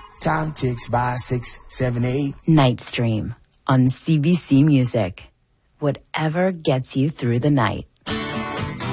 Time ticks by 6, 7, 8. Night Stream on CBC Music. Whatever gets you through the night.